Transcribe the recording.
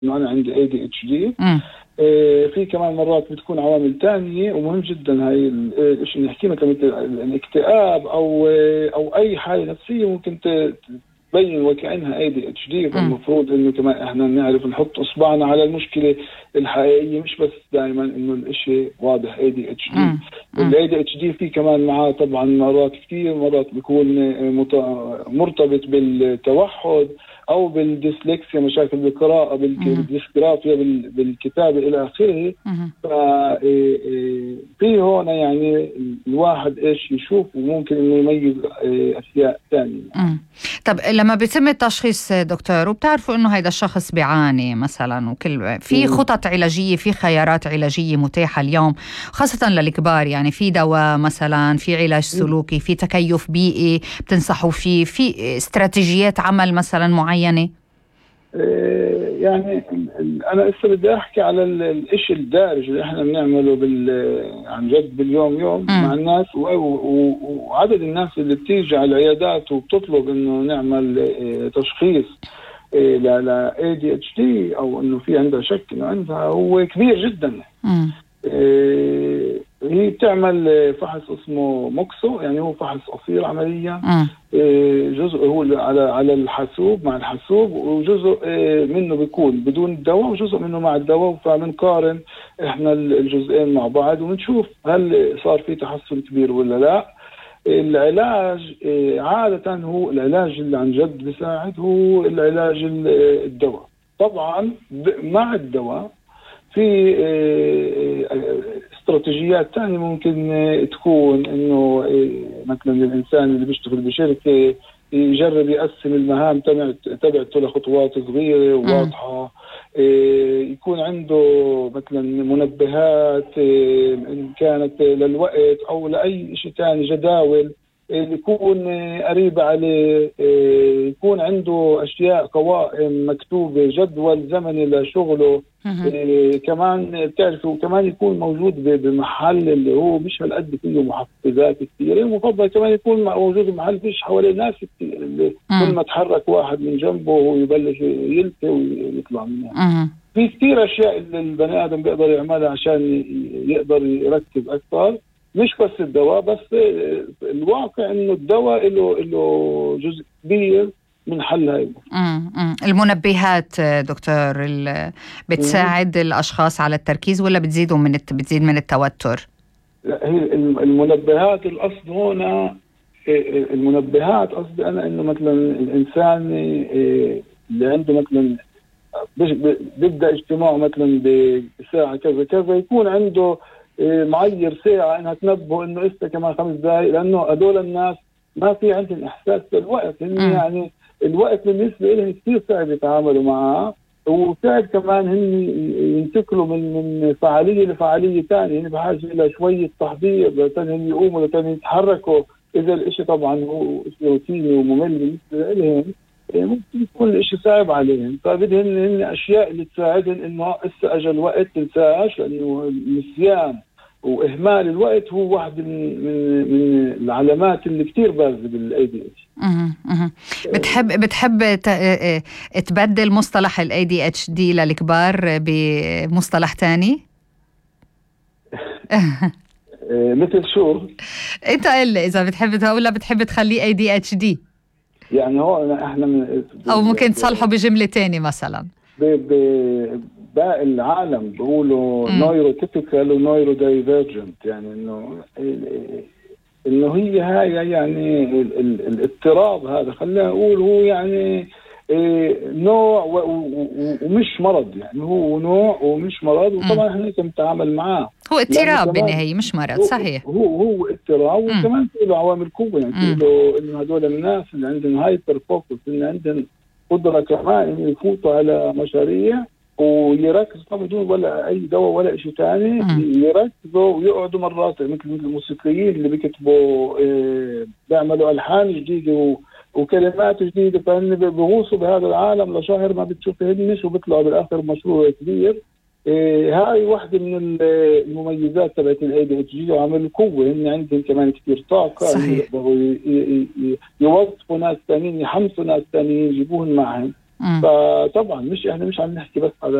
إنه أنا عندي ADHD. في كمان مرات بتكون عوامل تانية ومهم جدا هاي الشيء نحكي مثلا الاكتئاب أو أي حالة نفسية ممكن تبين وكأنها ADHD. فالمفروض إنه كمان إحنا نعرف نحط إصبعنا على المشكلة الحقيقية، مش بس دائما إنه الإشي واضح ADHD. ADHD في كمان معاه طبعا مرات كتير مرات بيكون مرتبط بالتوحد أو بالديسلكسيا، مشاكل بالقراءة، بالديسكرافيا، بالكتابة إلى آخره. في هون يعني الواحد إيش يشوف وممكن إنه يميز أشياء ثانية. طب لما بيتم التشخيص دكتور وبتعرفوا إنه هيدا الشخص بيعاني مثلا وكل في خطط علاجية، في خيارات علاجية متاحة اليوم خاصة للكبار، يعني في دواء مثلا، في علاج سلوكي، في تكيف بيئي بتنصحوا فيه، في استراتيجيات عمل مثلا معينة؟ يعني أنا بدي أحكي على الإشي الدارج اللي إحنا بنعمله عن جد باليوم يوم مع الناس، وعدد الناس اللي بتيجي على العيادات وبتطلب إنه نعمل تشخيص ل ADHD أو إنه في عندها شك إنه عندها هو كبير جدا. هي بتعمل فحص اسمه موكسو، يعني هو فحص قصير عمليا. جزء هو على الحاسوب مع الحاسوب، وجزء منه بيكون بدون الدواء وجزء منه مع الدواء. فبنقارن احنا الجزئين مع بعض ونشوف هل صار في تحسن كبير ولا لا. العلاج عادة هو العلاج اللي عن جد بيساعد هو العلاج الدواء. طبعا مع الدواء في استراتيجيات تانية ممكن تكون إنه مثلا الإنسان اللي بيشتغل بشركة يجرب يقسم المهام تبعته لخطوات صغيرة وواضحة. يكون عنده مثلا منبهات إن كانت للوقت أو لأي شيء تاني، جداول يكون قريبة عليه. يكون عنده أشياء قوائم مكتوبة، جدول زمني لشغله. كمان بتعرفوا كمان يكون موجود بمحل اللي هو مش هالقد فيه محفزات كثيرة. مفضل كمان يكون موجود بمحل فيش حواليه ناس كثير، اللي كل ما تحرك واحد من جنبه ويبلش يلتقي ويطلع منها. في كثير أشياء اللي البني آدم بيقدر يعملها عشان يقدر يركز أكثر، مش بس الدواء. بس الواقع إنه الدواء له جزء كبير من حل هاي. المنبهات دكتور بتساعد الأشخاص على التركيز ولا بتزيد من التوتر؟ لا، هي المنبهات الأصل هنا، المنبهات قصدي أنا إنه مثلا الإنسان اللي عنده مثلا بيبدأ اجتماع مثلا بساعة كذا كذا، يكون عنده معير ساعة إنها تنبه إنه إستا كمان 5 دقائق، لأنه هدول الناس ما في عندهم إحساس بالوقت. يعني الوقت بالنسبة لهم كثير صعب يتعاملوا معه، وصعب كمان هن ينتقلوا من فعالية لفعالية ثانية. يعني بحاجة إلى شوية تحضير لتاني يقوموا لتاني يتحركوا. إذا الإشي طبعا هو روتيني وممل بالنسبة لهم ممكن يكون الإشي صعب عليهم، فبدهن هن أشياء اللي تساعدهم إنه إسا أجل الوقت تنساش، لأنه النسيان وإهمال الوقت هو واحد من العلامات اللي كتير بارزة بالADHD. بتحب تبدل مصطلح الADHD للكبار بمصطلح تاني؟ مثل شو؟ انت قل إذا بتحب ولا بتحب تخليه ADHD. يعني هو احنا او ممكن تصلحه بجملة تاني مثلا. باقي العالم بيقولوا نويروتيبيكال ونويرو دايفيرجنت، يعني انه هي هاي يعني الاضطراب هذا خلينا نقول هو يعني نوع ومش مرض. يعني هو نوع ومش مرض، وطبعا احنا بنتعامل معاه. هو اضطراب بالنهاية مش مرض. صحيح، هو اضطراب. وكمان في له عوامل قوة، يعني في له انه هدول الناس اللي عندهم هايبر فوكس، اللي عندهم قدرة كمان انه يفوتوا على مشاريع ويركزوا طبعا بدون ولا اي دواء ولا شيء ثاني. يركزوا ويقعدوا مرات مثل الموسيقيين اللي بيكتبوا بيعملوا الحان جديده وكلمات جديده، فان بيغوصوا بهذا العالم لشهر ما بتشوفهنش وبيطلعوا بالاخر مشروع كبير. هاي واحدة من المميزات تبعت الADHD وعامل قوة. إن عندهم كمان كتير طاقة، يقدروا يوظفوا ناس ثانيين، يحمسوا ناس ثانيين، يجيبوهم معهم. فطبعا احنا مش عم نحكي بس على